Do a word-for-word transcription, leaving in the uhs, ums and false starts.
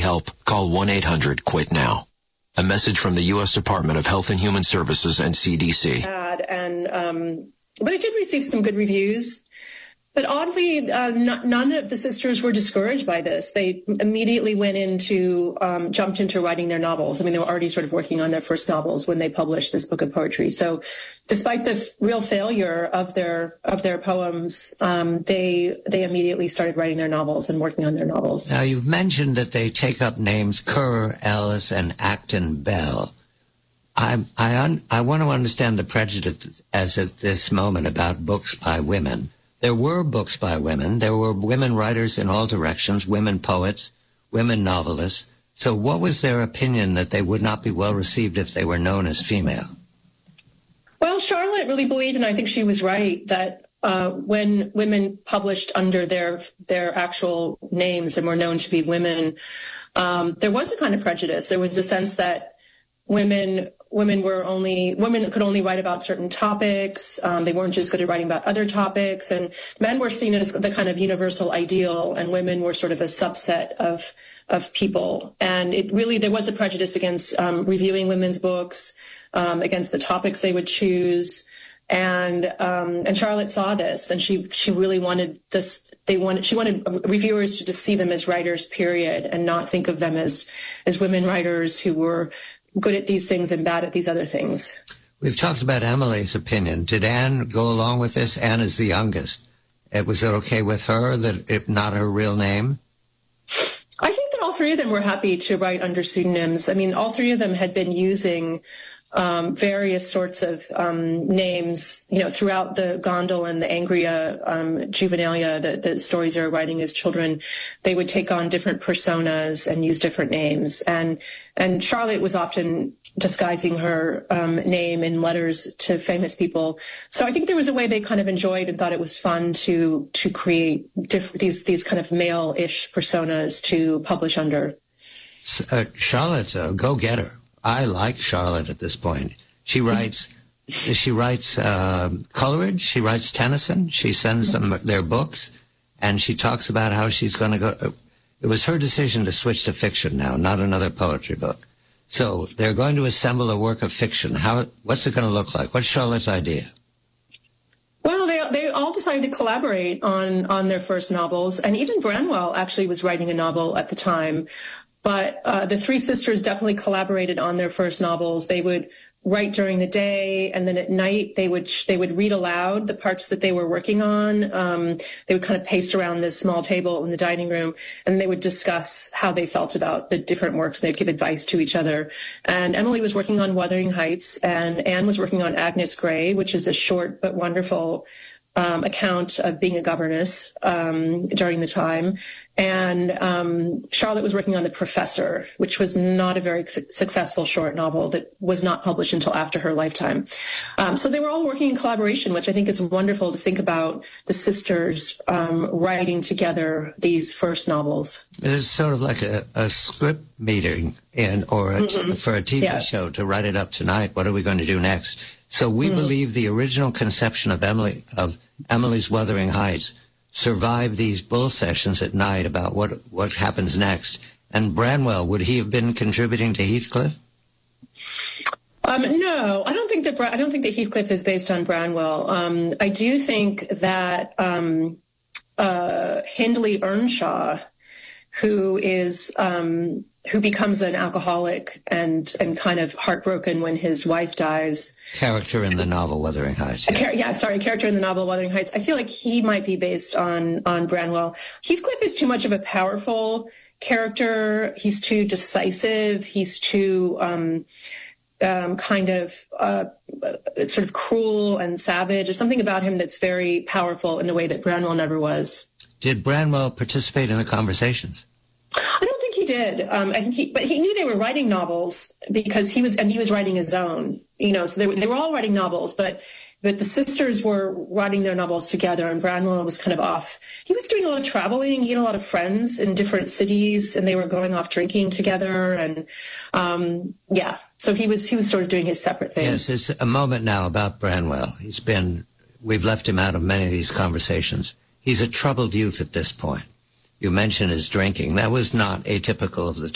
help, call one eight hundred quit now. A message from the U S Department of Health and Human Services and C D C. And, um, but it did receive some good reviews. But oddly, uh, n- none of the sisters were discouraged by this. They immediately went into, um, jumped into writing their novels. I mean, they were already sort of working on their first novels when they published this book of poetry. So despite the f- real failure of their, of their poems, um, they, they immediately started writing their novels and working on their novels. Now, you've mentioned that they take up names Kerr, Ellis, and Acton Bell. I, I, un, I want to understand the prejudice as at this moment about books by women. There were books by women. There were women writers in all directions, women poets, women novelists. So what was their opinion that they would not be well received if they were known as female? Well, Charlotte really believed, and I think she was right, that uh, when women published under their their actual names and were known to be women, um, there was a kind of prejudice. There was a sense that women women were only women could only write about certain topics. Um, they weren't just good at writing about other topics, and men were seen as the kind of universal ideal, and women were sort of a subset of of people. And it really there was a prejudice against um, reviewing women's books, um, against the topics they would choose, and um, and Charlotte saw this, and she she really wanted this. They wanted she wanted reviewers to just see them as writers, period, and not think of them as as women writers who were good at these things and bad at these other things. We've talked about Emily's opinion. Did Anne go along with this? Anne is the youngest. It was it okay with her that it not her real name? I think that all three of them were happy to write under pseudonyms. I mean, all three of them had been using um, various sorts of um, names, you know, throughout the Gondel and the Angria um, Juvenilia, the, the stories they were writing as children. They would take on different personas and use different names. And and Charlotte was often disguising her um, name in letters to famous people. So I think there was a way they kind of enjoyed and thought it was fun to to create diff- these these kind of male-ish personas to publish under. Uh, Charlotte's a go-getter. I like Charlotte at this point. She writes, she writes uh, Coleridge. She writes Tennyson. She sends them their books, and she talks about how she's going to go. It was her decision to switch to fiction now, not another poetry book. So they're going to assemble a work of fiction. How? What's it going to look like? What's Charlotte's idea? Well, they they all decided to collaborate on on their first novels, and even Branwell actually was writing a novel at the time. But uh, the three sisters definitely collaborated on their first novels. They would write during the day, and then at night they would they would read aloud the parts that they were working on. Um, they would kind of pace around this small table in the dining room, and they would discuss how they felt about the different works. They'd give advice to each other. And Emily was working on Wuthering Heights, and Anne was working on Agnes Grey, which is a short but wonderful um, account of being a governess um, during the time. And um, Charlotte was working on The Professor, which was not a very su- successful short novel that was not published until after her lifetime. Um, so they were all working in collaboration, which I think is wonderful to think about the sisters um, writing together these first novels. It's sort of like a, a script meeting in, or a, mm-hmm. for a T V yeah. show to write it up tonight. What are we going to do next? So we mm-hmm. believe the original conception of Emily of Emily's Wuthering Heights survive these bull sessions at night about what what happens next. And Branwell, would he have been contributing to Heathcliff? Um, no, I don't think that I don't think that Heathcliff is based on Branwell. Um, I do think that um, uh, Hindley Earnshaw, who is um, who becomes an alcoholic and and kind of heartbroken when his wife dies. Character in the novel Wuthering Heights. Yeah, char- yeah sorry, character in the novel Wuthering Heights. I feel like he might be based on on Branwell. Heathcliff is too much of a powerful character. He's too decisive. He's too um, um, kind of uh, sort of cruel and savage. There's something about him that's very powerful in a way that Branwell never was. Did Branwell participate in the conversations? I don't think he did. Um, I think he, but he knew they were writing novels because he was, and he was writing his own. You know, so they were, they were all writing novels, but but the sisters were writing their novels together, and Branwell was kind of off. He was doing a lot of traveling. He had a lot of friends in different cities, and they were going off drinking together, and um, yeah. So he was he was sort of doing his separate thing. Yes, it's a moment now about Branwell. He's been, we've left him out of many of these conversations. He's a troubled youth at this point. You mentioned his drinking. That was not atypical of the